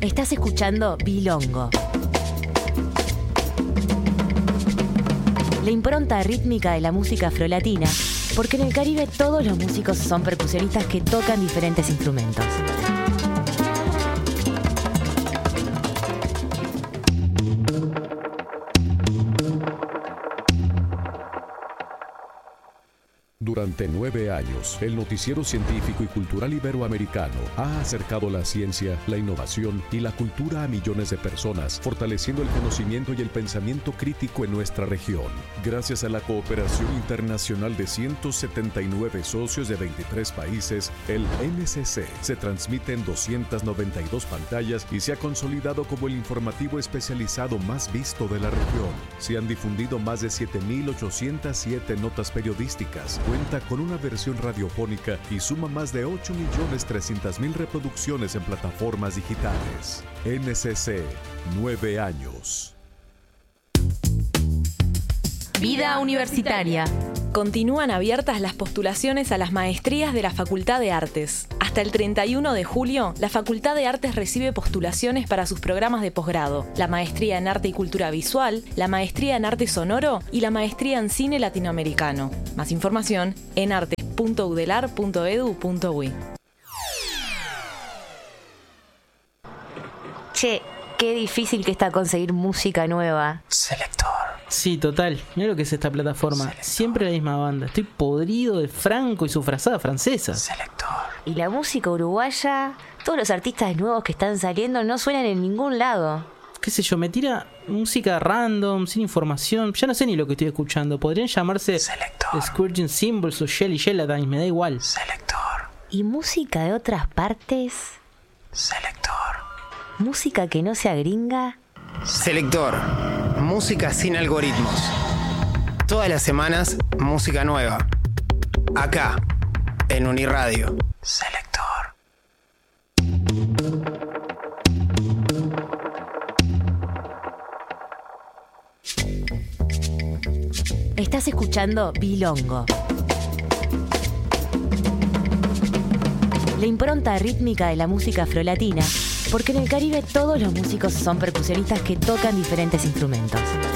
Estás escuchando Bilongo. La impronta rítmica de la música afrolatina, porque en el Caribe todos los músicos son percusionistas que tocan diferentes instrumentos. Durante 9 años, el noticiero científico y cultural iberoamericano ha acercado la ciencia, la innovación y la cultura a millones de personas, fortaleciendo el conocimiento y el pensamiento crítico en nuestra región. Gracias a la cooperación internacional de 179 socios de 23 países, el NCC se transmite en 292 pantallas y se ha consolidado como el informativo especializado más visto de la región. Se han difundido más de 7.807 notas periodísticas. Cuenta con una versión radiofónica y suma más de 8.300.000 reproducciones en plataformas digitales. NCC, 9 años. Vida universitaria. Continúan abiertas las postulaciones a las maestrías de la Facultad de Artes. Hasta el 31 de julio, la Facultad de Artes recibe postulaciones para sus programas de posgrado, la maestría en Arte y Cultura Visual, la maestría en Arte Sonoro y la maestría en Cine Latinoamericano. Más información en artes.udelar.edu.uy. Che, qué difícil que está conseguir música nueva. Selector. Sí, total. Mira lo que es esta plataforma. Selector. Siempre la misma banda. Estoy podrido de Franco y su frazada francesa. Selector. Y la música uruguaya, todos los artistas nuevos que están saliendo no suenan en ningún lado. Qué sé yo, me tira música random, sin información. Ya no sé ni lo que estoy escuchando. Podrían llamarse Selector. Scourging Symbols o Shelly Gelatines, me da igual. Selector. ¿Y música de otras partes? Selector. ¿Música que no sea gringa? Selector. Música sin algoritmos. Todas las semanas, música nueva. Acá, en Uniradio. Selector. Estás escuchando Bilongo. La impronta rítmica de la música afrolatina, porque en el Caribe todos los músicos son percusionistas que tocan diferentes instrumentos.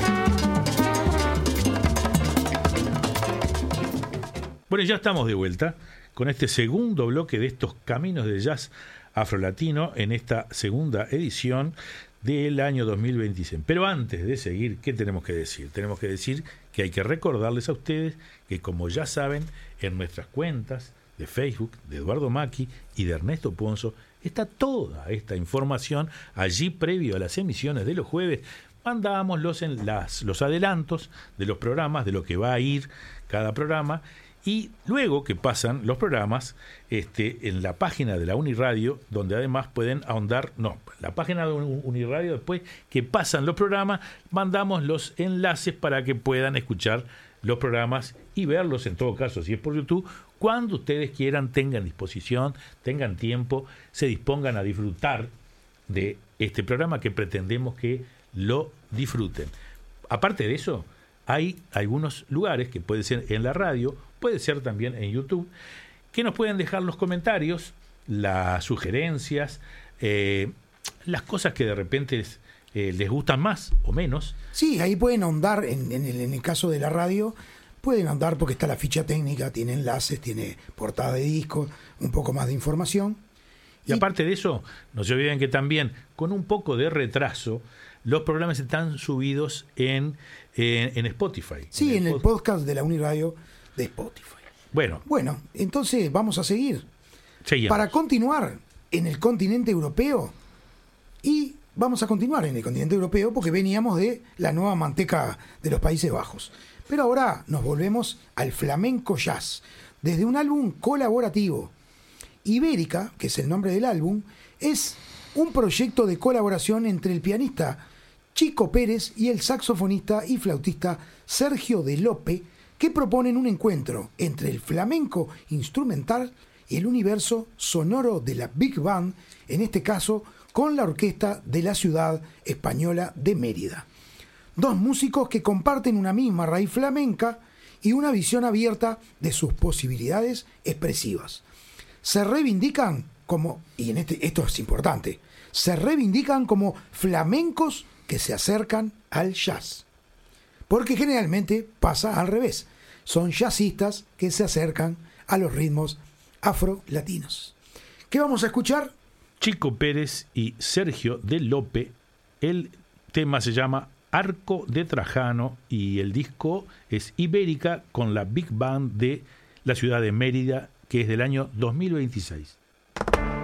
Bueno, ya estamos de vuelta con este segundo bloque de estos caminos de jazz afrolatino en esta segunda edición del año 2026. Pero antes de seguir, ¿qué tenemos que decir? Tenemos que decir que hay que recordarles a ustedes que, como ya saben, en nuestras cuentas de Facebook, de Eduardo Macchi y de Ernesto Ponzo, está toda esta información allí previo a las emisiones de los jueves. Mandamos los adelantos de los programas, de lo que va a ir cada programa, y luego que pasan los programas en la página de la Uniradio, donde además pueden ahondar, la página de Uniradio, después que pasan los programas, mandamos los enlaces para que puedan escuchar los programas y verlos, en todo caso, si es por YouTube, cuando ustedes quieran, tengan disposición, tengan tiempo, se dispongan a disfrutar de este programa que pretendemos que lo disfruten. Aparte de eso, hay algunos lugares que puede ser en la radio, puede ser también en YouTube, que nos pueden dejar los comentarios, las sugerencias, las cosas que de repente les gustan más o menos. Sí, ahí pueden ahondar, en el caso de la radio, pueden ahondar porque está la ficha técnica, tiene enlaces, tiene portada de disco, un poco más de información. Y aparte de eso, no se olviden que también, con un poco de retraso, los programas están subidos en Spotify. Sí, en el podcast de la Uniradio de Spotify. Bueno, entonces vamos a seguir. Seguimos. Para continuar en el continente europeo, y vamos a continuar en el continente europeo porque veníamos de la nueva manteca de los Países Bajos. Pero ahora nos volvemos al flamenco jazz, desde un álbum colaborativo. Ibérica, que es el nombre del álbum, es un proyecto de colaboración entre el pianista Chico Pérez y el saxofonista y flautista Sergio de Lope, que proponen un encuentro entre el flamenco instrumental y el universo sonoro de la Big Band, en este caso con la orquesta de la ciudad española de Mérida. Dos músicos que comparten una misma raíz flamenca y una visión abierta de sus posibilidades expresivas. Se reivindican como, y esto es importante, se reivindican como flamencos que se acercan al jazz. Porque generalmente pasa al revés. Son jazzistas que se acercan a los ritmos afro-latinos. ¿Qué vamos a escuchar? Chico Pérez y Sergio de Lope. El tema se llama Arco de Trajano y el disco es Ibérica con la Big Band de la ciudad de Mérida, que es del año 2026.